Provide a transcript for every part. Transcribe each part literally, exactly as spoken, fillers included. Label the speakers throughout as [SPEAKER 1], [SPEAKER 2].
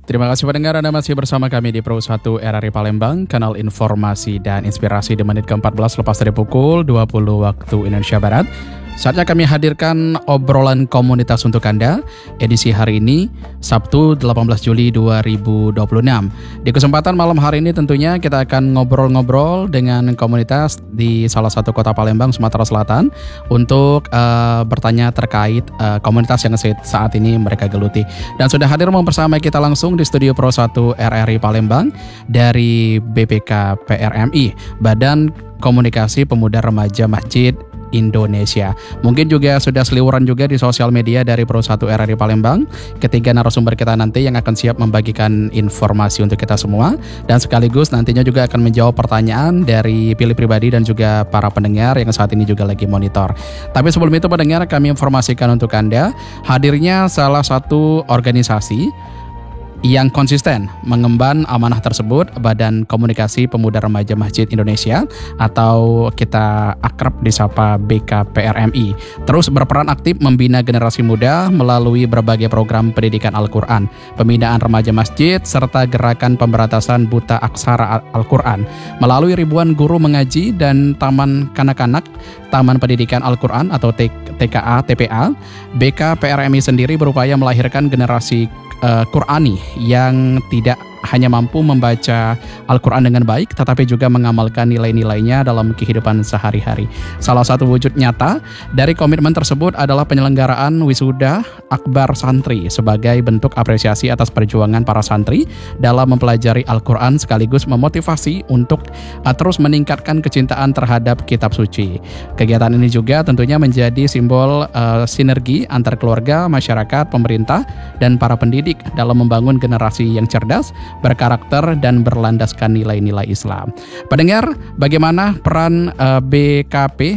[SPEAKER 1] Terima kasih pendengar, Anda masih bersama kami di Pro satu R R I Palembang, kanal informasi dan inspirasi di menit ke empat belas lepas dari pukul dua puluh waktu Indonesia Barat. Saatnya kami hadirkan obrolan komunitas untuk Anda, edisi hari ini, Sabtu delapan belas Juli dua ribu dua puluh enam. Di kesempatan malam hari ini tentunya kita akan ngobrol-ngobrol dengan komunitas di salah satu kota Palembang, Sumatera Selatan, untuk uh, bertanya terkait uh, komunitas yang saat ini mereka geluti. Dan sudah hadir mempersamai kita langsung di studio Pro satu R R I Palembang dari B P K P R M I, Badan Komunikasi Pemuda Remaja Masjid Indonesia. Mungkin juga sudah seliweran juga di sosial media dari Pro satu R R I Palembang. Ketiga narasumber kita nanti yang akan siap membagikan informasi untuk kita semua, dan sekaligus nantinya juga akan menjawab pertanyaan dari pilih pribadi dan juga para pendengar yang saat ini juga lagi monitor. Tapi sebelum itu pendengar, kami informasikan untuk Anda hadirnya salah satu organisasi yang konsisten mengemban amanah tersebut, Badan Komunikasi Pemuda Remaja Masjid Indonesia atau kita akrab disapa B K P R M I, terus berperan aktif membina generasi muda melalui berbagai program pendidikan Al-Quran, pembinaan remaja masjid, serta gerakan pemberantasan buta aksara Al-Quran. Melalui ribuan guru mengaji dan taman kanak-kanak, Taman Pendidikan Al-Quran atau T K A T P A, B K P R M I sendiri berupaya melahirkan generasi Uh, Qurani yang tidak hanya mampu membaca Al-Quran dengan baik, tetapi juga mengamalkan nilai-nilainya dalam kehidupan sehari-hari. Salah satu wujud nyata dari komitmen tersebut adalah penyelenggaraan wisuda akbar santri sebagai bentuk apresiasi atas perjuangan para santri dalam mempelajari Al-Quran, sekaligus memotivasi untuk uh, terus meningkatkan kecintaan terhadap kitab suci. Kegiatan ini juga tentunya menjadi simbol uh, sinergi antar keluarga, masyarakat, pemerintah, dan para pendidik dalam membangun generasi yang cerdas, berkarakter, dan berlandaskan nilai-nilai Islam. Pendengar, bagaimana peran uh, B K P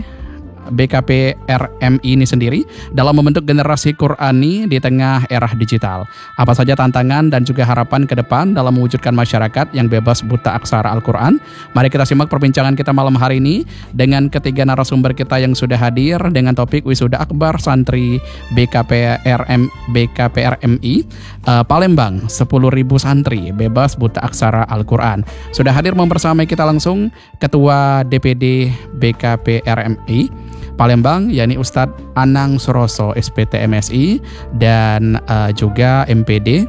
[SPEAKER 1] B K P R M I ini sendiri dalam membentuk generasi Qurani di tengah era digital? Apa saja tantangan dan juga harapan ke depan dalam mewujudkan masyarakat yang bebas buta aksara Al-Quran? Mari kita simak perbincangan kita malam hari ini dengan ketiga narasumber kita yang sudah hadir dengan topik Wisuda Akbar Santri B K P R M B K P R M I uh, Palembang, sepuluh ribu santri bebas buta aksara Al-Quran. Sudah hadir mempersamai kita langsung Ketua D P D B K P R M I Palembang, yakni Ustadz Anang Suroso S P T M S I, dan uh, juga M P D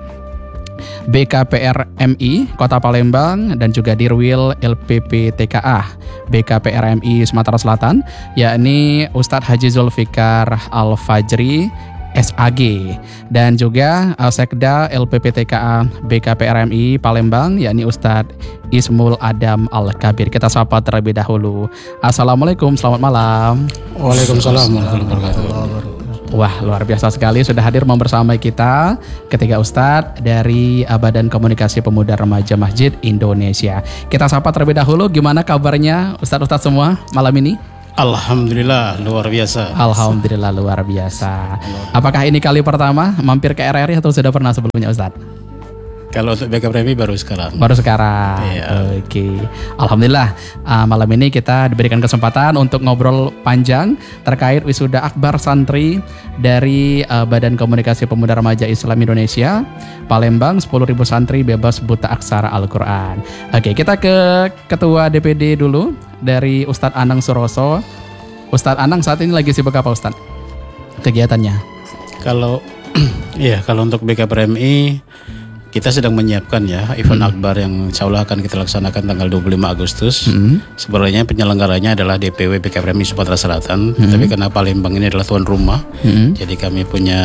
[SPEAKER 1] B K P R M I Kota Palembang, dan juga Dirwil L P P T K A B K P R M I Sumatera Selatan, yakni Ustadz Haji Zulfikar Al-Fajri S A G, dan juga uh, Sekda L P P T K A B K P R M I Palembang, yakni Ustadz Ismul Adam Al-Kabir. Kita sapa terlebih dahulu. Assalamualaikum, selamat malam.
[SPEAKER 2] Waalaikumsalam warahmatullahi wabarakatuh.
[SPEAKER 1] Wah, luar biasa sekali sudah hadir membersamai kita ketiga Ustadz dari Badan Komunikasi Pemuda Remaja Masjid Indonesia. Kita sapa terlebih dahulu, gimana kabarnya Ustadz-Ustadz semua malam ini?
[SPEAKER 2] Alhamdulillah luar biasa.
[SPEAKER 1] Alhamdulillah luar biasa. Apakah ini kali pertama mampir ke R R I atau sudah pernah sebelumnya Ustadz?
[SPEAKER 2] Kalau untuk B K P R M I baru sekarang.
[SPEAKER 1] Baru sekarang.
[SPEAKER 2] Iya.
[SPEAKER 1] Oke. Alhamdulillah uh, malam ini kita diberikan kesempatan untuk ngobrol panjang terkait wisuda akbar santri dari uh, Badan Komunikasi Pemuda Remaja Islam Indonesia Palembang, sepuluh ribu santri bebas buta aksara Al-Quran. Oke, kita ke Ketua D P D dulu dari Ustadz Anang Suroso. Ustadz Anang saat ini lagi sibuk apa Ustadz kegiatannya?
[SPEAKER 2] Kalau iya, kalau untuk B K P R M I kita sedang menyiapkan ya event hmm. akbar yang insya Allah akan kita laksanakan tanggal dua puluh lima Agustus. Hmm. Sebenarnya penyelenggaranya adalah D P W B K P R M I Sumatera Selatan, hmm. tapi karena Palembang ini adalah tuan rumah, hmm. jadi kami punya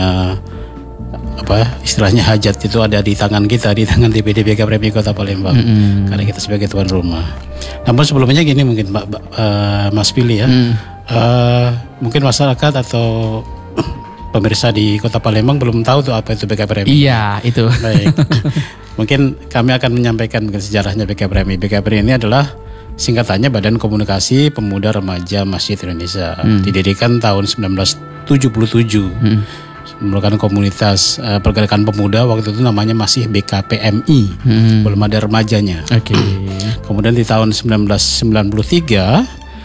[SPEAKER 2] apa istilahnya hajat itu ada di tangan kita, di tangan D P D B K P R M I Kota Palembang, hmm. karena kita sebagai tuan rumah. Namun sebelumnya gini mungkin Pak uh, Mas Pili ya, hmm. uh, mungkin masyarakat atau pemirsa di Kota Palembang belum tahu tuh apa itu B K P R M I.
[SPEAKER 1] Iya, itu.
[SPEAKER 2] Baik. Mungkin kami akan menyampaikan mungkin sejarahnya B K P R M I. B K P R M I ini adalah singkatannya Badan Komunikasi Pemuda Remaja Masjid Indonesia. Hmm. Didirikan tahun sembilan belas tujuh puluh tujuh. Hmm. Merupakan komunitas uh, pergerakan pemuda, waktu itu namanya masih B K P M I. Hmm. Belum ada remajanya.
[SPEAKER 1] Oke. Okay.
[SPEAKER 2] Kemudian di tahun sembilan belas sembilan puluh tiga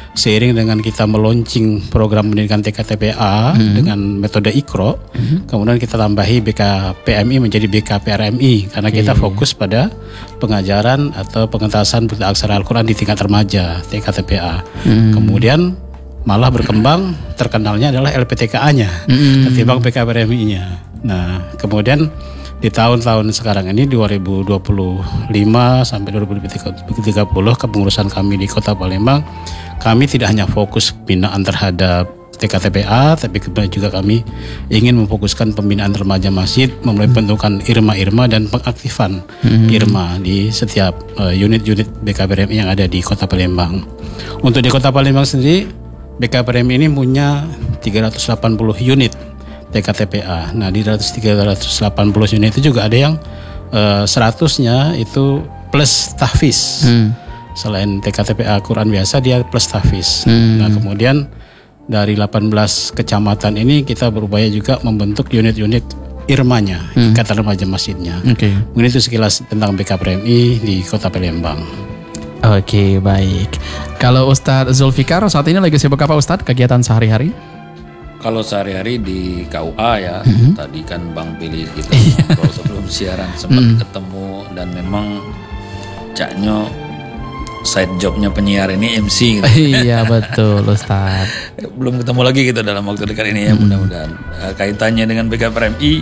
[SPEAKER 2] seiring dengan kita meluncing program pendidikan T K T P A hmm. dengan metode Iqra, hmm. kemudian kita tambahi B K P M I menjadi B K P R M I karena okay. kita fokus pada pengajaran atau pengentasan buta aksara Al-Quran di tingkat remaja T K T P A. Hmm. Kemudian malah berkembang, terkenalnya adalah L P T K A-nya hmm. ketimbang B K P R M I-nya. Nah, kemudian di tahun-tahun sekarang ini dua ribu dua puluh lima sampai dua ribu tiga puluh kepengurusan kami di Kota Palembang, kami tidak hanya fokus pembinaan terhadap T K T P A, tapi juga kami ingin memfokuskan pembinaan remaja masjid melalui pembentukan IRMA-IRMA dan pengaktifan hmm. IRMA di setiap uh, unit-unit B K P R M I yang ada di Kota Palembang. Untuk di Kota Palembang sendiri, B K P R M I ini punya tiga ratus delapan puluh unit T K T P A. Nah, di tiga ratus delapan puluh unit itu juga ada yang uh, seratusnya itu plus tahfiz. Hmm. Selain T K T P A Quran biasa, dia plus tahfiz. Hmm. Nah, kemudian dari delapan belas kecamatan ini kita berupaya juga membentuk unit-unit IRMA-nya, hmm. Ikatan Remaja Masjidnya. Oke. Okay. Mungkin itu sekilas tentang B K P R M I di Kota Palembang.
[SPEAKER 1] Oke, okay, baik. Kalau Ustadz Zulfikar saat ini lagi sibuk apa Ustadz kegiatan sehari-hari?
[SPEAKER 3] Kalau sehari-hari di K U A ya, mm-hmm. tadi kan Bang Pilih kita ngobrol sebelum siaran sempat mm. ketemu dan memang Caknyo side jobnya penyiar ini M C gitu.
[SPEAKER 1] Iya betul Ustaz.
[SPEAKER 3] Belum ketemu lagi gitu dalam waktu dekat ini ya, mm. mudah-mudahan. Uh, kaitannya dengan B K P R M I,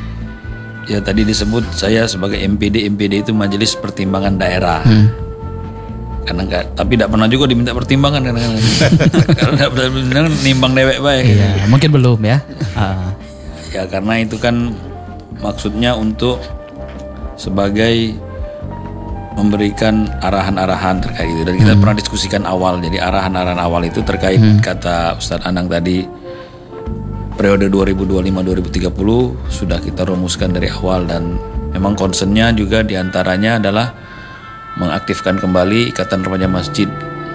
[SPEAKER 3] ya tadi disebut saya sebagai M P D. M P D itu Majelis Pertimbangan Daerah. Mm. Karena enggak, tapi tidak pernah juga diminta pertimbangan kan, karena benar-benar nimbang dewek baik.
[SPEAKER 1] Iya, mungkin belum ya. Uh.
[SPEAKER 3] Ya karena itu kan maksudnya untuk sebagai memberikan arahan-arahan terkait itu, dan kita hmm. pernah diskusikan awal. Jadi arahan-arahan awal itu terkait hmm. kata Ustadz Anang tadi, periode dua ribu dua puluh lima dua ribu tiga puluh sudah kita rumuskan dari awal, dan memang concernnya juga diantaranya adalah mengaktifkan kembali Ikatan Remaja Masjid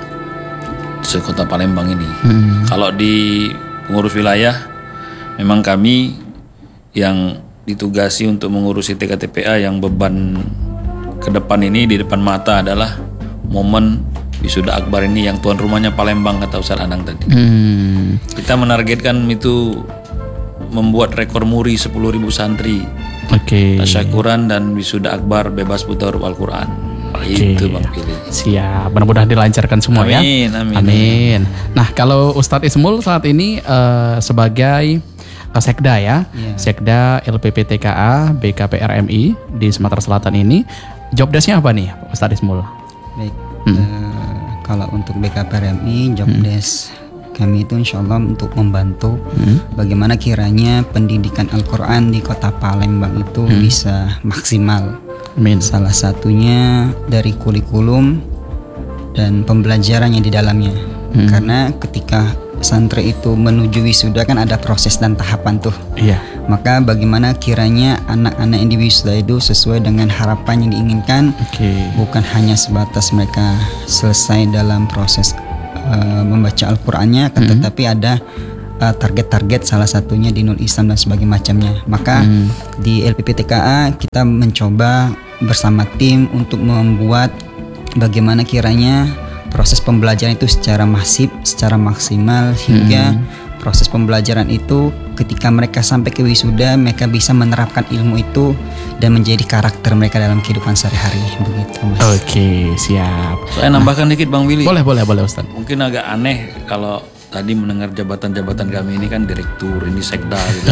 [SPEAKER 3] se-Kota Palembang ini. Hmm. Kalau di pengurus wilayah, memang kami yang ditugasi untuk mengurusi T K T P A yang beban ke depan ini di depan mata adalah momen wisuda akbar ini yang tuan rumahnya Palembang kata Ustaz Anang tadi. Hmm. Kita menargetkan itu membuat rekor muri sepuluh ribu santri. Oke. Okay. Tasyakuran dan wisuda akbar bebas buta huruf Al-Quran.
[SPEAKER 1] Okay.
[SPEAKER 3] Itu Bang Pilih.
[SPEAKER 1] Siap, mudah-mudahan dilancarkan semua.
[SPEAKER 3] Amin,
[SPEAKER 1] ya.
[SPEAKER 3] Amin,
[SPEAKER 1] amin. Nah, kalau Ustadz Ismul saat ini uh, sebagai uh, Sekda ya, yeah. Sekda L P P T K A B K P R M I di Sumatera Selatan ini, job desk-nya apa nih, Ustadz Ismul?
[SPEAKER 4] Baik, hmm. uh, kalau untuk B K P R M I job hmm. desk kami itu insya Allah untuk membantu hmm. bagaimana kiranya pendidikan Al-Quran di Kota Palembang itu hmm. bisa maksimal. Amin. Salah satunya dari kurikulum dan pembelajaran yang di dalamnya. Hmm. Karena ketika santri itu menuju wisuda kan ada proses dan tahapan tuh. Iya. Maka bagaimana kiranya anak-anak yang di wisuda itu sesuai dengan harapan yang diinginkan. Okay. Bukan hanya sebatas mereka selesai dalam proses uh, membaca Al-Qur'annya, kan, hmm. tetapi ada Uh, target-target salah satunya di Nul Islam dan sebagainya macamnya. Maka hmm. di L P P T K A kita mencoba bersama tim untuk membuat bagaimana kiranya proses pembelajaran itu secara masif, secara maksimal, hingga hmm. proses pembelajaran itu ketika mereka sampai ke wisuda mereka bisa menerapkan ilmu itu dan menjadi karakter mereka dalam kehidupan sehari-hari. Begitu Mas.
[SPEAKER 1] Oke, siap.
[SPEAKER 3] Saya nambahkan nah. dikit Bang Willy.
[SPEAKER 1] Boleh, boleh, boleh Ustaz.
[SPEAKER 3] Mungkin agak aneh kalau tadi mendengar jabatan-jabatan kami ini kan direktur, ini sekda gitu.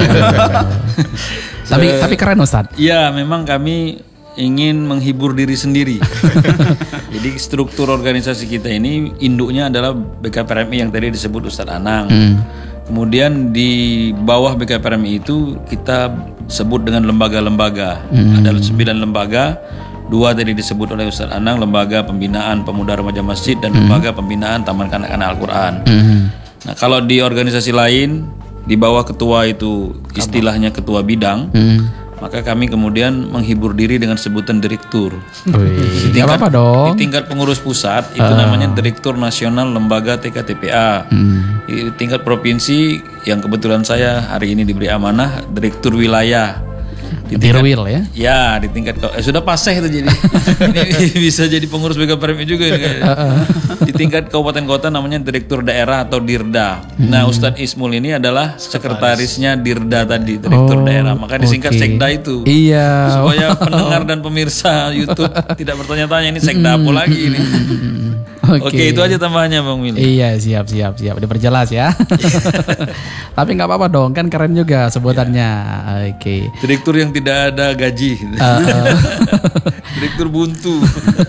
[SPEAKER 1] tapi so, tapi keren Ustaz.
[SPEAKER 3] Iya, memang kami ingin menghibur diri sendiri. Jadi struktur organisasi kita ini induknya adalah B K P R M I yang tadi disebut Ustaz Anang. Hmm. Kemudian di bawah B K P R M I itu kita sebut dengan lembaga-lembaga. Hmm. Ada sembilan lembaga. Dua tadi disebut oleh Ustaz Anang, lembaga pembinaan pemuda remaja masjid dan hmm. lembaga pembinaan taman kanak-kanak Al-Quran. Hmm. Nah, kalau di organisasi lain di bawah ketua itu istilahnya ketua bidang, hmm. maka kami kemudian menghibur diri dengan sebutan direktur.
[SPEAKER 1] Di tingkat, apa dong?
[SPEAKER 3] Di tingkat pengurus pusat itu uh. namanya Direktur Nasional Lembaga T K T P A. Hmm. Di tingkat provinsi yang kebetulan saya hari ini diberi amanah Direktur Wilayah. di tingkat,
[SPEAKER 1] Dirwil ya.
[SPEAKER 3] Ya di tingkat eh, sudah paseh itu jadi ini bisa jadi pengurus B K P R M I juga ini kayaknya. Di tingkat kabupaten kota namanya direktur daerah atau Dirda. Hmm. Nah Ustadz Ismul ini adalah sekretarisnya Dirda tadi, direktur
[SPEAKER 1] Oh,
[SPEAKER 3] daerah. Maka disingkat
[SPEAKER 1] oke.
[SPEAKER 3] Sekda itu.
[SPEAKER 1] Iya.
[SPEAKER 3] Supaya pendengar dan pemirsa YouTube tidak bertanya-tanya ini Sekda apa lagi ini. Oke. Oke, itu aja tambahannya Bang Willy.
[SPEAKER 1] Iya, siap siap siap. Diperjelas ya. Tapi nggak apa-apa dong, kan keren juga sebutannya. Oke.
[SPEAKER 3] Direktur yang tidak ada gaji.
[SPEAKER 1] Uh, uh.
[SPEAKER 3] Direktur buntu.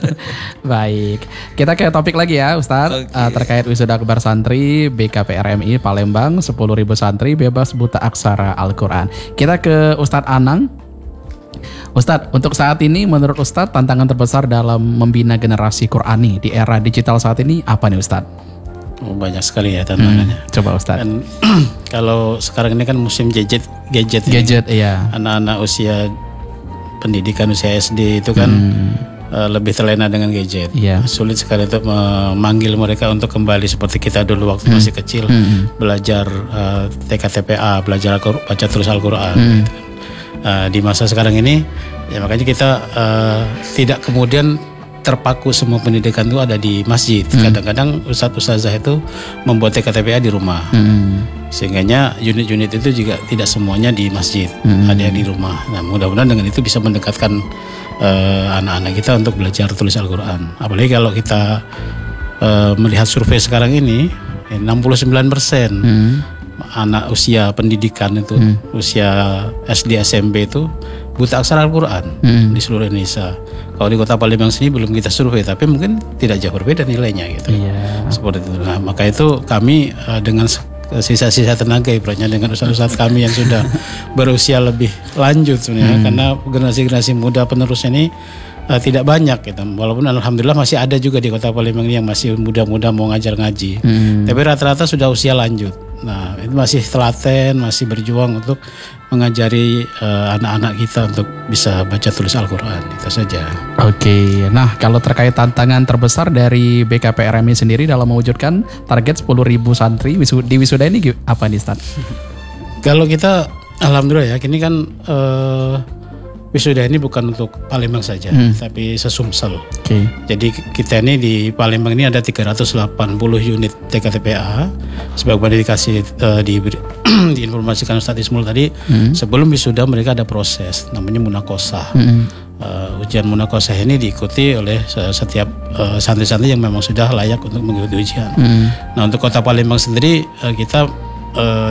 [SPEAKER 1] Baik, kita ke topik lagi ya Ustadz.
[SPEAKER 3] Oke.
[SPEAKER 1] Uh, terkait wisuda akbar santri B K P R M I Palembang, sepuluh ribu santri bebas buta aksara Al-Quran. Kita ke Ustadz Anang. Ustadz, untuk saat ini menurut Ustadz tantangan terbesar dalam membina generasi Qurani di era digital saat ini apa nih Ustadz?
[SPEAKER 2] Oh, banyak sekali ya tantangannya.
[SPEAKER 1] Hmm, coba Ustadz.
[SPEAKER 2] Dan kalau sekarang ini kan musim gadget, gadget, ini.
[SPEAKER 1] Gadget, iya.
[SPEAKER 2] Anak-anak usia pendidikan usia S D itu kan
[SPEAKER 1] Hmm.
[SPEAKER 2] uh, lebih terlena dengan gadget.
[SPEAKER 1] Iya.
[SPEAKER 2] Sulit sekali untuk memanggil mereka untuk kembali seperti kita dulu waktu masih kecil,
[SPEAKER 1] Hmm.
[SPEAKER 2] belajar uh, T K T P A, belajar Al-Qur- baca tulis Al-Quran.
[SPEAKER 1] Hmm.
[SPEAKER 2] Gitu. Uh, di masa sekarang ini, ya makanya kita uh, tidak kemudian terpaku semua pendidikan itu ada di masjid. Kadang-kadang ustadz ustazah itu membuat T K T P A di rumah.
[SPEAKER 1] Hmm.
[SPEAKER 2] Sehingganya unit-unit itu juga tidak semuanya di masjid,
[SPEAKER 1] Hmm.
[SPEAKER 2] ada yang di rumah. Nah, mudah-mudahan dengan itu bisa mendekatkan uh, anak-anak kita untuk belajar tulis Al-Quran. Apalagi kalau kita uh, melihat survei sekarang ini, eh, enam puluh sembilan persen
[SPEAKER 1] Hmm.
[SPEAKER 2] anak usia pendidikan itu, usia S D S M P itu buta aksara Al-Quran
[SPEAKER 1] Hmm.
[SPEAKER 2] di seluruh Indonesia. Kalau di Kota Palembang sini belum kita survei, tapi mungkin tidak jauh berbeda nilainya gitu.
[SPEAKER 1] Iya.
[SPEAKER 2] Seperti itu. Nah, maka itu kami uh, dengan sisa-sisa tenaga ibaratnya dengan ustadz-ustadz kami yang sudah berusia lebih lanjut sebenarnya, karena generasi-generasi muda penerus ini uh, tidak banyak gitu. Walaupun alhamdulillah masih ada juga di Kota Palembang ini yang masih muda-muda mau ngajar ngaji.
[SPEAKER 1] Hmm.
[SPEAKER 2] Tapi rata-rata sudah usia lanjut. Nah, itu masih telaten, masih berjuang untuk mengajari uh, anak-anak kita untuk bisa baca tulis Al-Quran. Itu saja.
[SPEAKER 1] Oke, nah kalau terkait tantangan terbesar dari B K P R M I sendiri dalam mewujudkan target sepuluh ribu santri wisu- di wisuda ini gi- apa nih Ustaz?
[SPEAKER 2] Kalau kita, alhamdulillah ya, kini kan uh, wisuda ini bukan untuk Palembang saja,
[SPEAKER 1] Hmm.
[SPEAKER 2] tapi sesumsel.
[SPEAKER 1] Oke.
[SPEAKER 2] Jadi kita ini di Palembang ini ada tiga ratus delapan puluh unit T K T P A. Sebagaimana dikasih uh, di diinformasikan Ustadz Ismul tadi,
[SPEAKER 1] Hmm.
[SPEAKER 2] sebelum wisuda mereka ada proses namanya munakosah.
[SPEAKER 1] Hmm.
[SPEAKER 2] Uh, ujian munakosah ini diikuti oleh se- setiap uh, santri-santri yang memang sudah layak untuk mengikuti ujian.
[SPEAKER 1] Hmm.
[SPEAKER 2] Nah, untuk Kota Palembang sendiri uh, kita uh,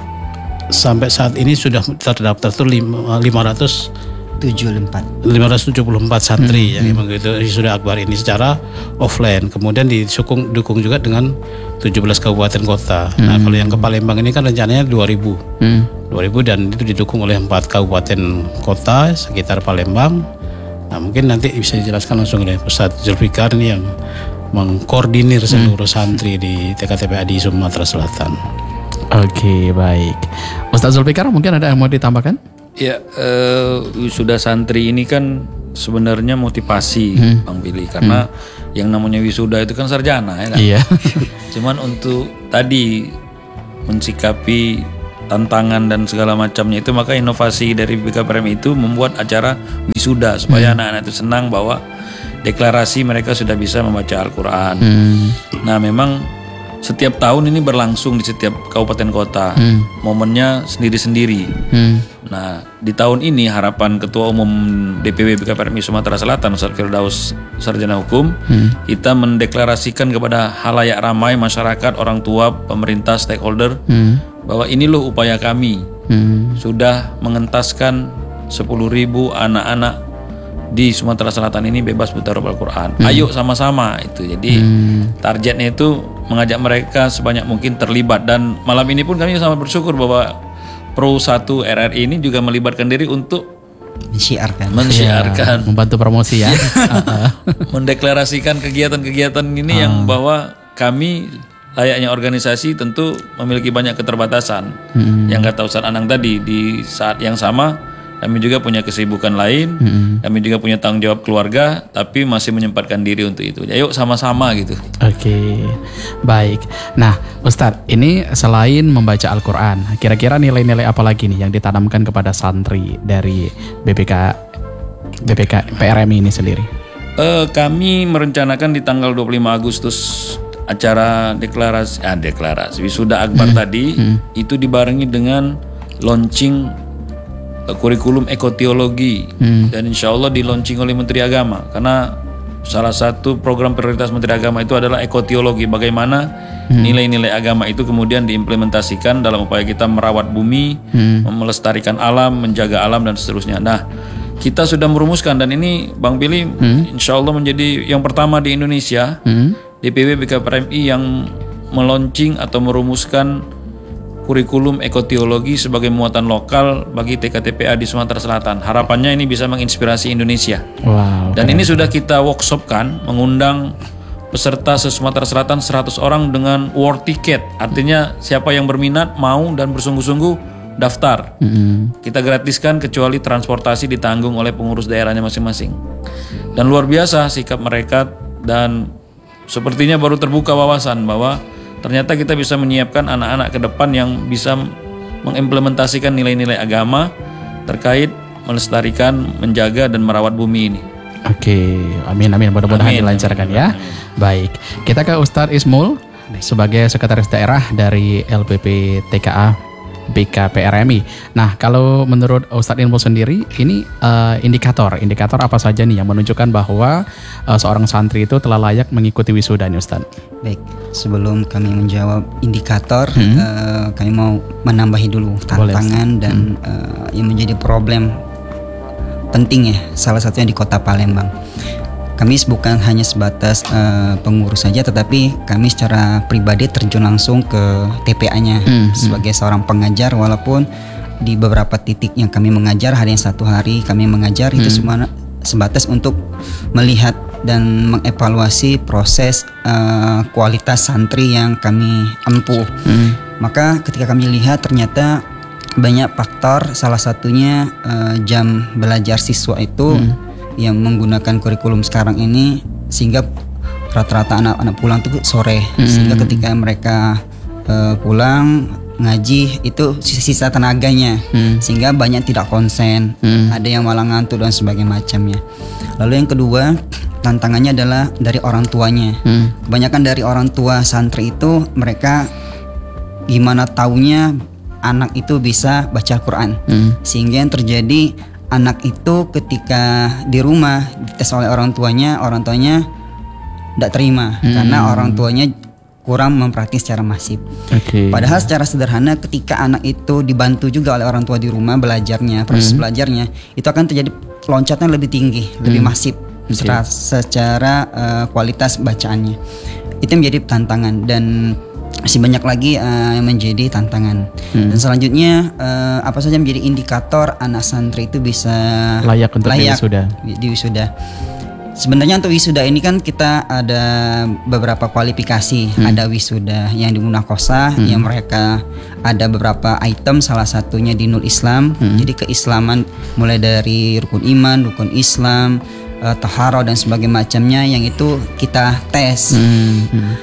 [SPEAKER 2] sampai saat ini sudah terdaftar tuh lima ratus
[SPEAKER 4] tujuh puluh empat.
[SPEAKER 2] lima ratus tujuh puluh empat santri yang mengikuti wisuda akbar ini secara offline. Kemudian didukung dukung juga dengan tujuh belas kabupaten kota. Nah, kalau yang ke Palembang ini kan rencananya dua ribu.
[SPEAKER 1] Hmm.
[SPEAKER 2] dua ribu dan itu didukung oleh empat kabupaten kota sekitar Palembang. Nah, mungkin nanti bisa dijelaskan langsung oleh Ustadz Zulfikar nih yang mengkoordinir seluruh santri di T K T P A di Sumatera Selatan.
[SPEAKER 1] Oke, baik. Ustaz Zulfikar mungkin ada yang mau ditambahkan?
[SPEAKER 3] Ya, eh, wisuda santri ini kan sebenarnya motivasi Bang Billy, karena yang namanya wisuda itu kan sarjana ya kan.
[SPEAKER 1] Iya.
[SPEAKER 3] Cuman untuk tadi mensikapi tantangan dan segala macamnya itu, maka inovasi dari B K P R M I itu membuat acara wisuda supaya anak-anak itu senang bahwa deklarasi mereka sudah bisa membaca Al-Quran.
[SPEAKER 1] Hmm.
[SPEAKER 3] Nah, memang setiap tahun ini berlangsung di setiap kabupaten kota. Momennya sendiri-sendiri.
[SPEAKER 1] Hmm.
[SPEAKER 3] Nah, di tahun ini harapan Ketua Umum D P W B K P R M I Sumatera Selatan, Ustadz Firdaus Sarjana Hukum, kita mendeklarasikan kepada halayak ramai masyarakat, orang tua, pemerintah, stakeholder,
[SPEAKER 1] Hmm.
[SPEAKER 3] bahwa ini loh upaya kami
[SPEAKER 1] Hmm.
[SPEAKER 3] sudah mengentaskan sepuluh ribu anak-anak di Sumatera Selatan ini bebas buta huruf Al-Quran. Ayo sama-sama itu. Jadi targetnya itu mengajak mereka sebanyak mungkin terlibat, dan malam ini pun kami sangat bersyukur bahwa Pro satu R R I ini juga melibatkan diri untuk
[SPEAKER 4] Mensiarkan.
[SPEAKER 3] mensiarkan,
[SPEAKER 1] Ya, membantu promosi ya.
[SPEAKER 3] mendeklarasikan kegiatan-kegiatan ini yang bahwa kami layaknya organisasi tentu memiliki banyak keterbatasan. Yang kata Ustaz Anang tadi, di saat yang sama kami juga punya kesibukan lain, hmm. kami juga punya tanggung jawab keluarga, tapi masih menyempatkan diri untuk itu. Ayo sama-sama gitu.
[SPEAKER 1] Oke, baik. Nah, Ustadz, ini selain membaca Al-Quran, kira-kira nilai-nilai apa lagi nih yang ditanamkan kepada santri dari B P K B P K P R M I ini sendiri?
[SPEAKER 3] Uh, kami merencanakan di tanggal dua puluh lima Agustus acara deklarasi, ah, deklarasi wisuda akbar hmm. tadi hmm. itu dibarengi dengan launching uh, kurikulum ekoteologi hmm. dan insya Allah di launching oleh Menteri Agama, karena salah satu program prioritas Menteri Agama itu adalah ekoteologi, bagaimana hmm. nilai-nilai agama itu kemudian diimplementasikan dalam upaya kita merawat bumi, hmm. melestarikan alam, menjaga alam dan seterusnya. Nah, kita sudah merumuskan, dan ini Bang Billy hmm. insya Allah menjadi yang pertama di Indonesia hmm. D P W B K P R M I yang meluncing atau merumuskan kurikulum ekoteologi sebagai muatan lokal bagi T K T P A di Sumatera Selatan. Harapannya ini bisa menginspirasi Indonesia. Wow, dan ini sudah kita workshopkan, mengundang peserta se-Sumatera Selatan seratus orang dengan war ticket. Artinya siapa yang berminat, mau dan bersungguh-sungguh daftar. Mm-hmm. Kita gratiskan kecuali transportasi ditanggung oleh pengurus daerahnya masing-masing. Dan luar biasa sikap mereka, dan sepertinya baru terbuka wawasan bahwa ternyata kita bisa menyiapkan anak-anak ke depan yang bisa mengimplementasikan nilai-nilai agama terkait melestarikan, menjaga dan merawat bumi ini. Oke, amin amin, mudah-mudahan amin, dilancarkan amin, ya. Amin. Baik, kita ke Ustadz Ismul sebagai sekretaris daerah dari L P P T K A B K P R M I. Nah, kalau menurut Ustadz Ismul sendiri, ini uh, indikator, indikator apa saja nih yang menunjukkan bahwa uh, seorang santri itu telah layak mengikuti wisuda nih Ustadz?
[SPEAKER 4] Baik, sebelum kami menjawab indikator, hmm. uh, kami mau menambahi dulu tantangan. Boleh. Dan hmm. uh, yang menjadi problem penting ya, salah satunya di Kota Palembang. Kami bukan hanya sebatas uh, pengurus saja, tetapi kami secara pribadi terjun langsung ke T P A-nya hmm, sebagai hmm. seorang pengajar. Walaupun di beberapa titik yang kami mengajar, hari yang satu hari kami mengajar, hmm. itu semua sebatas untuk melihat dan mengevaluasi proses uh, kualitas santri yang kami empuh. Hmm. Maka ketika kami lihat ternyata banyak faktor, salah satunya uh, jam belajar siswa itu hmm. yang menggunakan kurikulum sekarang ini, sehingga rata-rata anak-anak pulang tuh sore, hmm. sehingga ketika mereka uh, pulang ngaji itu sisa tenaganya, hmm. sehingga banyak tidak konsen, hmm. ada yang malah ngantuk dan sebagainya macamnya. Lalu yang kedua, tantangannya adalah dari orang tuanya. Hmm. Kebanyakan dari orang tua santri itu, mereka gimana taunya anak itu bisa baca Al-Quran, hmm. sehingga yang terjadi, anak itu ketika di rumah dites oleh orang tuanya, orang tuanya tidak terima hmm. karena orang tuanya kurang memperhatikan secara masif. Okay. Padahal secara sederhana ketika anak itu dibantu juga oleh orang tua di rumah belajarnya, proses hmm. belajarnya itu akan terjadi loncatnya lebih tinggi, hmm. lebih masif okay. secara, secara uh, kualitas bacaannya. Itu menjadi tantangan, dan masih banyak lagi uh, yang menjadi tantangan. Hmm. Dan selanjutnya uh, apa saja menjadi indikator anak santri itu bisa
[SPEAKER 1] layak untuk layak wisuda.
[SPEAKER 4] Di wisuda. Sebenarnya untuk wisuda ini kan kita ada beberapa kualifikasi. Hmm. Ada wisuda yang di Munakosa, hmm. yang mereka ada beberapa item, salah satunya Dinul Islam. Hmm. Jadi keislaman mulai dari rukun iman, rukun Islam, uh, taharah dan sebagainya macamnya, yang itu kita tes. Hmm. Hmm.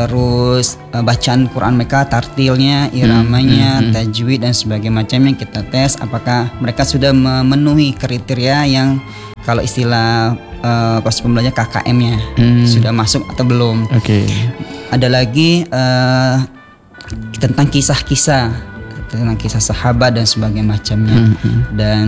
[SPEAKER 4] Terus uh, bacaan Quran mereka, tartilnya, iramanya, hmm, hmm, hmm. tajwid dan sebagainya macamnya kita tes apakah mereka sudah memenuhi kriteria yang kalau istilah uh, pas pembelajaran K K M-nya hmm. sudah masuk atau belum. Oke. Okay. Ada lagi uh, tentang kisah-kisah, tentang kisah sahabat dan sebagainya macamnya. Hmm, hmm. Dan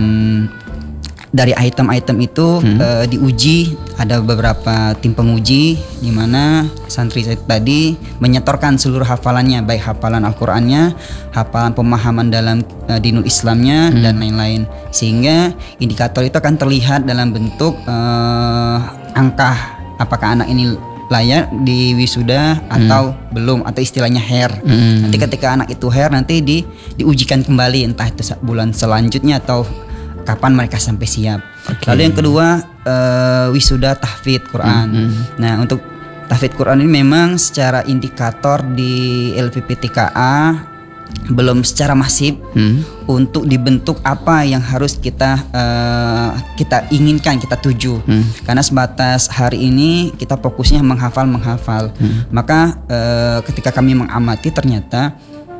[SPEAKER 4] dari item-item itu hmm. uh, diuji, ada beberapa tim penguji di mana santri saya tadi menyetorkan seluruh hafalannya, baik hafalan Al-Qur'annya, hafalan pemahaman dalam uh, dinul Islamnya hmm. dan lain-lain, sehingga indikator itu akan terlihat dalam bentuk uh, angka apakah anak ini layak di wisuda atau hmm. belum, atau istilahnya hair. Hmm. Nanti ketika anak itu hair nanti di diujikan kembali entah itu bulan selanjutnya atau kapan mereka sampai siap. Okay. Lalu yang kedua uh, wisuda tahfidz Quran. Mm-hmm. Nah untuk tahfidz Quran ini memang secara indikator di L P P T K A belum secara masif hmm. untuk dibentuk apa yang harus kita uh, kita inginkan, kita tuju. hmm. Karena sebatas hari ini kita fokusnya menghafal menghafal. hmm. Maka uh, ketika kami mengamati ternyata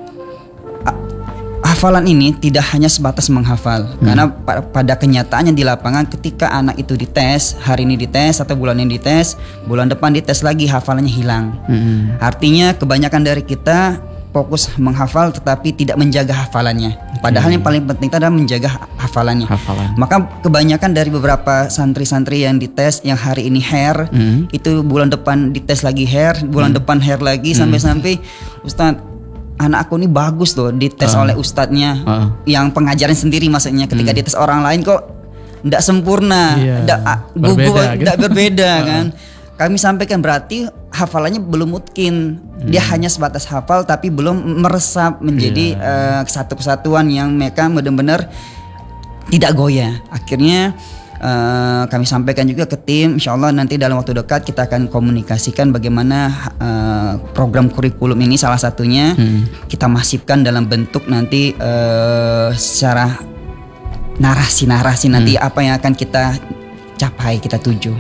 [SPEAKER 4] uh, hafalan ini tidak hanya sebatas menghafal. hmm. Karena pa- pada kenyataannya di lapangan ketika anak itu dites, hari ini dites atau bulan ini dites, bulan depan dites lagi, hafalannya hilang. hmm. Artinya kebanyakan dari kita fokus menghafal tetapi tidak menjaga hafalannya. Padahal hmm. yang paling penting itu adalah menjaga hafalannya. Hafalan. Maka kebanyakan dari beberapa santri-santri yang dites yang hari ini hair, hmm. itu bulan depan dites lagi hair, bulan hmm. depan hair lagi, hmm. sampai-sampai Ustadz, anak aku ini bagus loh dites uh. oleh ustadznya, uh. yang pengajaran sendiri maksudnya. Ketika hmm. dites orang lain kok tidak sempurna, tidak yeah. berbeda, gitu. berbeda kan. Kami sampaikan berarti hafalannya belum mungkin. Dia hmm. hanya sebatas hafal tapi belum meresap menjadi yeah. uh, satu kesatuan yang mereka benar-benar tidak goyah. Akhirnya uh, kami sampaikan juga ke tim, insya Allah nanti dalam waktu dekat kita akan komunikasikan bagaimana uh, program kurikulum ini salah satunya hmm. kita masifkan dalam bentuk nanti uh, secara narasi-narasi nanti hmm. apa yang akan kita capai, kita tuju.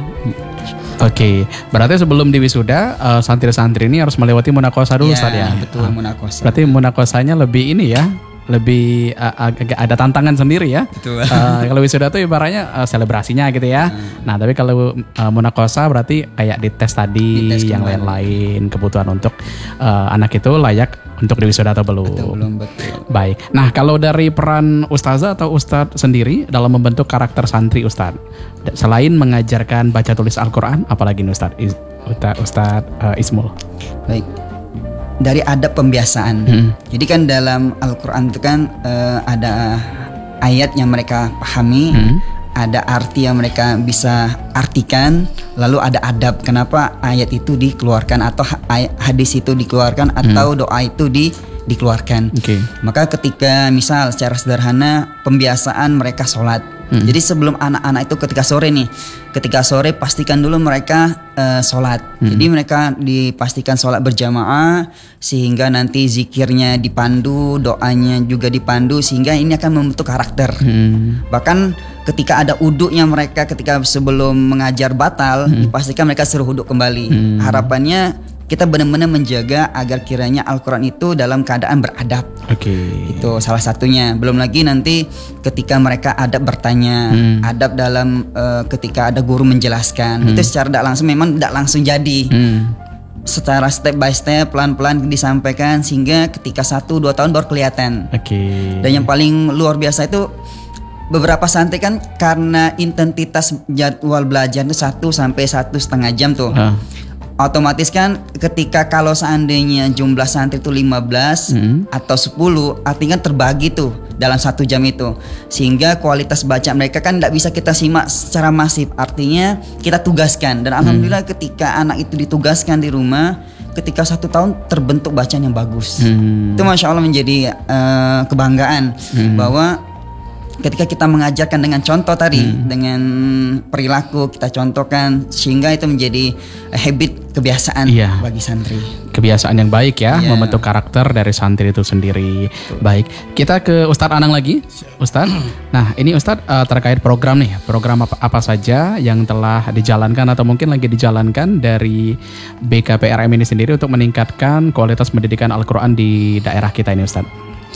[SPEAKER 1] Oke, berarti sebelum di wisuda uh, santri-santri ini harus melewati munakosa dulu, Ustaz ya.
[SPEAKER 4] Betul, uh, munakosa.
[SPEAKER 1] Berarti munakosanya lebih ini ya, lebih uh, agak ada tantangan sendiri ya. Betul. Uh, kalau wisuda tuh ibaratnya uh, selebrasinya gitu ya. Hmm. Nah, tapi kalau uh, munakosa berarti kayak dites tadi, dites yang lain-lain, kebutuhan untuk uh, anak itu layak untuk di wisuda atau belum. Betul, belum betul. Baik. Nah, kalau dari peran ustazah atau ustadz sendiri dalam membentuk karakter santri ustadz, selain mengajarkan baca tulis Al-Quran, apalagi nih ustadz Ustadz, Ustadz uh, Ismul?
[SPEAKER 4] Baik. Dari adab pembiasaan. Hmm. Jadi kan dalam Al-Quran itu kan uh, ada ayat yang mereka pahami, hmm. ada arti yang mereka bisa artikan, lalu ada adab. Kenapa ayat itu dikeluarkan atau hadis itu dikeluarkan atau hmm. doa itu di dikeluarkan. Okay. Maka ketika misal secara sederhana pembiasaan mereka sholat. Hmm. Jadi sebelum anak-anak itu ketika sore nih, ketika sore pastikan dulu mereka uh, sholat. Hmm. Jadi mereka dipastikan sholat berjamaah sehingga nanti zikirnya dipandu, doanya juga dipandu sehingga ini akan membentuk karakter. Hmm. Bahkan ketika ada uduknya mereka ketika sebelum mengajar batal, hmm. dipastikan mereka suruh uduk kembali. Hmm. Harapannya kita benar-benar menjaga agar kiranya Al-Quran itu dalam keadaan beradab. Oke. Okay. Itu salah satunya. Belum lagi nanti ketika mereka adab bertanya, hmm. adab dalam uh, ketika ada guru menjelaskan, hmm. itu secara tidak langsung memang tidak langsung jadi. Hmm. Secara step by step, pelan-pelan disampaikan sehingga ketika satu dua tahun baru kelihatan. Oke. Okay. Dan yang paling luar biasa itu beberapa santri kan karena intensitas jadwal belajar itu satu sampai satu setengah jam tuh. Huh. Otomatis kan ketika kalau seandainya jumlah santri itu lima belas hmm. atau sepuluh, artinya terbagi tuh dalam satu jam itu. Sehingga kualitas baca mereka kan tidak bisa kita simak secara masif. Artinya kita tugaskan. Dan alhamdulillah hmm. ketika anak itu ditugaskan di rumah, ketika satu tahun terbentuk bacaan yang bagus. Hmm. Itu Masya Allah menjadi uh, kebanggaan hmm. bahwa ketika kita mengajarkan dengan contoh tadi, hmm. dengan perilaku kita contohkan sehingga itu menjadi habit, kebiasaan iya. bagi santri.
[SPEAKER 1] Kebiasaan yang baik ya, iya. membentuk karakter dari santri itu sendiri. Betul. Baik, kita ke Ustadz Anang lagi, Ustadz. Nah, ini Ustadz uh, terkait program nih, program apa, apa saja yang telah dijalankan atau mungkin lagi dijalankan dari B K P R M ini sendiri untuk meningkatkan kualitas pendidikan Al-Quran di daerah kita ini, Ustadz.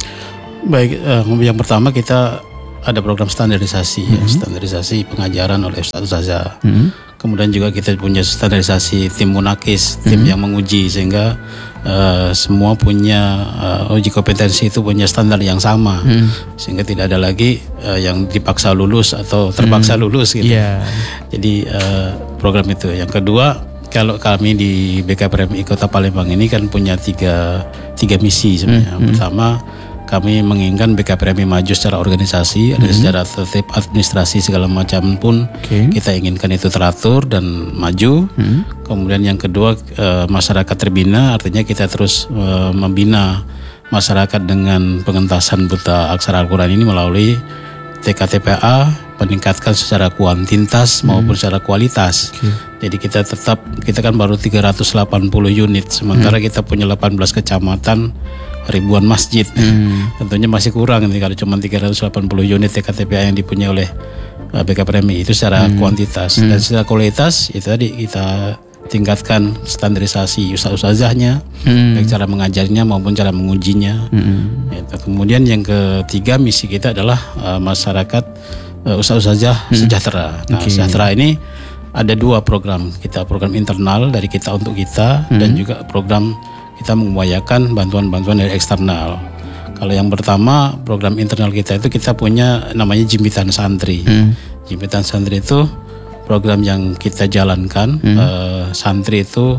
[SPEAKER 2] Baik, uh, yang pertama kita ada program standarisasi, mm-hmm. ya, standarisasi pengajaran oleh ustaz-ustazah. Mm-hmm. Kemudian juga kita punya standarisasi tim munakis, tim mm-hmm. yang menguji sehingga uh, semua punya uh, uji kompetensi itu punya standar yang sama, mm-hmm. sehingga tidak ada lagi uh, yang dipaksa lulus atau terpaksa mm-hmm. lulus gitu. Yeah. Jadi uh, program itu. Yang kedua, kalau kami di B K P R M I Kota Palembang ini kan punya tiga tiga misi sebenarnya. Mm-hmm. Pertama, kami menginginkan B K P R M I maju secara organisasi, mm-hmm. ada secara tertib administrasi segala macam pun okay. kita inginkan itu teratur dan maju. Mm-hmm. Kemudian yang kedua e, masyarakat terbina, artinya kita terus e, membina masyarakat dengan pengentasan buta aksara Al-Quran ini melalui T K T P A, meningkatkan secara kuantitas mm-hmm. maupun secara kualitas. Okay. Jadi kita tetap, kita kan baru tiga ratus delapan puluh unit, sementara hmm. kita punya delapan belas kecamatan, ribuan masjid. Hmm. Tentunya masih kurang nih kalau cuma tiga ratus delapan puluh unit T K T P A yang dipunyai oleh uh, B K P R M I itu secara hmm. kuantitas. Hmm. Dan secara kualitas itu tadi kita tingkatkan standarisasi ustaz-ustazahnya, hmm. baik cara mengajarnya maupun cara mengujinya. Hmm. Itu. Kemudian yang ketiga misi kita adalah uh, masyarakat uh, ustaz-ustazah hmm. sejahtera. Nah, okay. sejahtera ini ada dua program kita, program internal dari kita untuk kita, hmm. dan juga program kita mengupayakan bantuan-bantuan dari eksternal. Kalau yang pertama program internal kita itu kita punya namanya Jimpitan Santri. Hmm. Jimpitan Santri itu program yang kita jalankan. Hmm. Uh, santri itu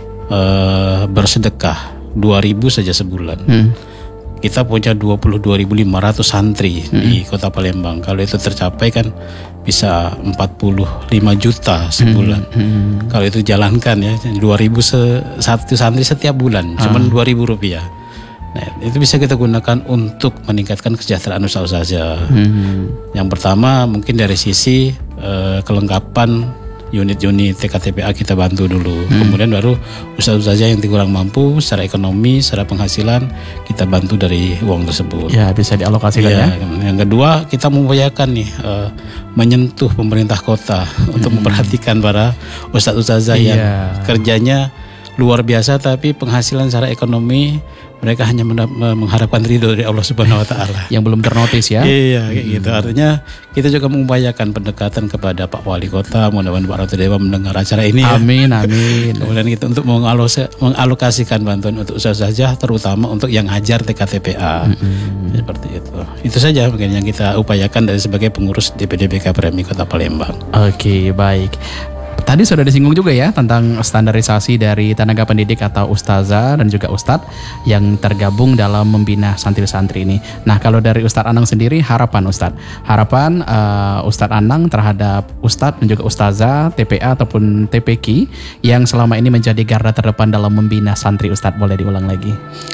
[SPEAKER 2] uh, bersedekah dua ribu saja sebulan. Hmm. Kita punya dua puluh dua ribu lima ratus santri hmm. di Kota Palembang. Kalau itu tercapai kan bisa empat puluh lima juta sebulan. Hmm. Hmm. Kalau itu jalankan ya dua ribu se, satu santri setiap bulan, ah. cuman dua ribu rupiah. Nah, itu bisa kita gunakan untuk meningkatkan kesejahteraan ustaz-ustazah. Hmm. Yang pertama mungkin dari sisi uh, kelengkapan unit-unit T K T P A kita bantu dulu. Hmm. Kemudian baru ustaz-ustazah yang kurang mampu secara ekonomi, secara penghasilan kita bantu dari uang tersebut. Ya, bisa dialokasikan ya. ya. Yang kedua kita mengupayakan nih uh, menyentuh pemerintah kota hmm. untuk memperhatikan para ustaz-ustazah yeah. yang kerjanya luar biasa tapi penghasilan secara ekonomi mereka hanya mengharapkan ridho dari Allah Subhanahu Wa Taala. Yang belum ternotis ya. Iya, kayak gitu. Artinya kita juga mengupayakan pendekatan kepada Pak Wali Kota. Mudah-mudahan Pak Ratu Dewa mendengar acara ini. Amin, ya. Amin. Kemudian kita untuk mengalokasikan bantuan untuk ustazah, terutama untuk yang ngajar T K T P A. Mm-hmm. Seperti itu. Itu saja mungkin yang kita upayakan dari sebagai pengurus D P D B K P R M I Kota Palembang. Oke, baik. Tadi sudah disinggung juga ya tentang standarisasi dari tenaga pendidik atau ustazah dan juga ustadz yang tergabung dalam membina santri-santri ini. Nah, kalau dari Ustadz Anang sendiri, harapan Ustadz, harapan uh, Ustadz Anang terhadap ustadz dan juga ustazah, T P A ataupun T P Q yang selama ini menjadi garda terdepan dalam membina santri, Ustadz, boleh diulang lagi?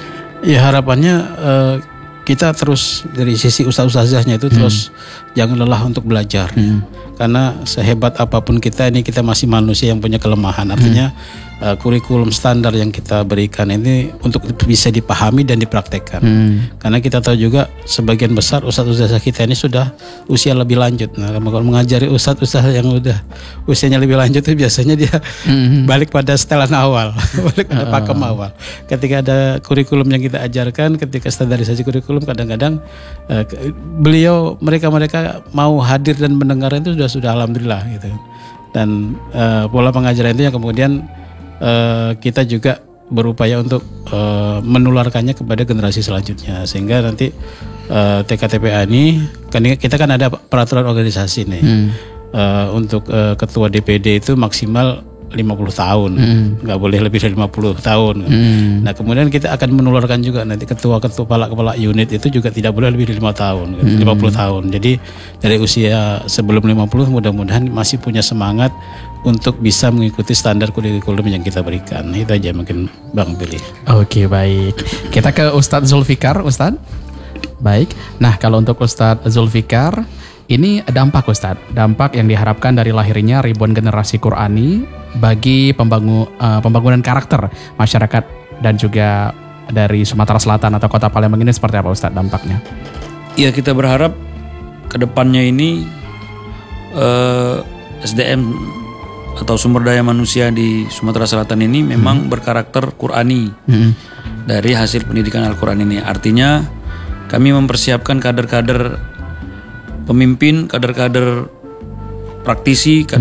[SPEAKER 2] Ya, harapannya uh, kita terus dari sisi ustaz-ustazahnya itu terus hmm. jangan lelah untuk belajar. Hmm. Karena sehebat apapun kita ini kita masih manusia yang punya kelemahan. Artinya hmm. uh, kurikulum standar yang kita berikan ini untuk bisa dipahami dan dipraktekkan. Hmm. Karena kita tahu juga sebagian besar ustaz-ustazah kita ini sudah usia lebih lanjut. Nah, kalau mengajari ustaz-ustazah yang udah usianya lebih lanjut itu biasanya dia hmm. balik pada setelan awal, balik pada uh. pakem awal. Ketika ada kurikulum yang kita ajarkan, ketika standarisasi kurikulum kadang-kadang uh, beliau mereka-mereka mau hadir dan mendengar itu sudah sudah alhamdulillah gitu. Dan uh, pola pengajaran itu yang kemudian uh, kita juga berupaya untuk uh, menularkannya kepada generasi selanjutnya sehingga nanti uh, T K T P A ini kan kita kan ada peraturan organisasi nih. Hmm. Uh, untuk uh, ketua D P D itu maksimal lima puluh tahun, hmm. nggak boleh lebih dari lima puluh tahun. Hmm. Nah, kemudian kita akan menularkan juga nanti ketua-ketua kepala-kepala unit itu juga tidak boleh lebih dari lima tahun, hmm. lima puluh tahun. Jadi dari usia sebelum lima puluh mudah-mudahan masih punya semangat untuk bisa mengikuti standar kurikulum yang kita berikan. Itu aja mungkin Bang Billy. Oke, baik. Kita ke Ustadz Zulfikar, Ustadz. Baik. Nah, kalau untuk Ustadz Zulfikar, ini dampak Ustadz, dampak yang diharapkan dari lahirnya ribuan generasi Qurani bagi pembangun, uh, pembangunan karakter masyarakat dan juga dari Sumatera Selatan atau Kota Palembang ini seperti apa Ustadz dampaknya?
[SPEAKER 3] Ya, kita berharap kedepannya ini uh, S D M atau sumber daya manusia di Sumatera Selatan ini memang hmm. berkarakter Qurani hmm. dari hasil pendidikan Al-Quran ini. Artinya kami mempersiapkan kader-kader pemimpin, kader-kader praktisi,